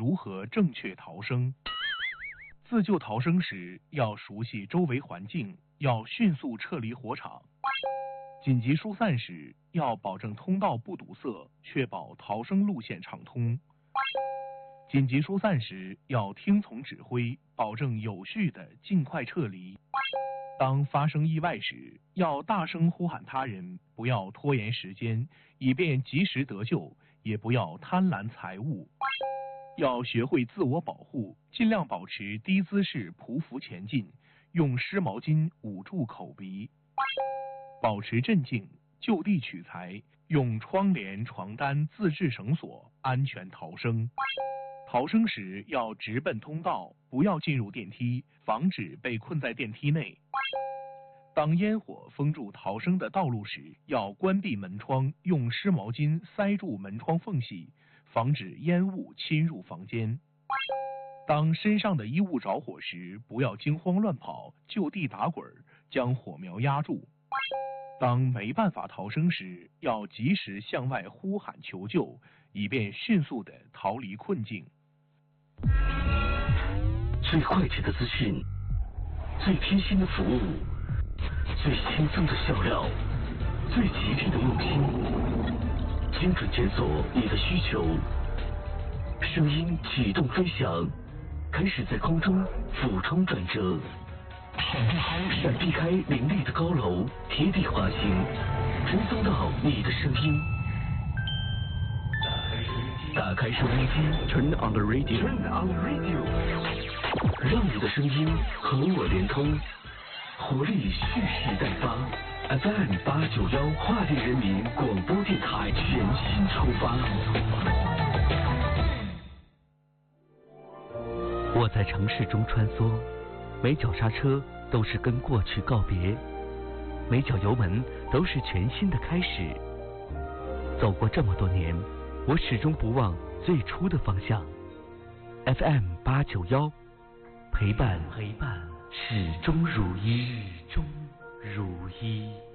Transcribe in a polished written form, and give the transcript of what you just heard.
如何正确逃生。自救逃生时，要熟悉周围环境，要迅速撤离火场。紧急疏散时，要保证通道不堵塞，确保逃生路线畅通。紧急疏散时，要听从指挥，保证有序的尽快撤离。当发生意外时，要大声呼喊他人，不要拖延时间，以便及时得救，也不要贪婪财物。要学会自我保护，尽量保持低姿势匍匐前进，用湿毛巾捂住口鼻，保持镇静，就地取材，用窗帘、床单自制绳索，安全逃生。逃生时要直奔通道，不要进入电梯，防止被困在电梯内。当烟火封住逃生的道路时，要关闭门窗，用湿毛巾塞住门窗缝隙，防止烟雾侵入房间。当身上的衣物着火时，不要惊慌乱跑，就地打滚，将火苗压住。当没办法逃生时，要及时向外呼喊求救，以便迅速地逃离困境。 最快捷的资讯，最贴心的服务，最轻松的笑料，最吉利的用心，精准检索你的需求。声音启动飞翔，开始在空中俯冲转折，闪避开林立的高楼，贴地滑行，追踪到你的声音。打开收音机 ，Turn on the radio， 让你的声音和我连通，活力蓄势待发。FM 891华丽人民广播电台全新出发。我在城市中穿梭，每脚刹车都是跟过去告别，每脚油门都是全新的开始。走过这么多年，我始终不忘最初的方向。FM 891，陪伴始终如一。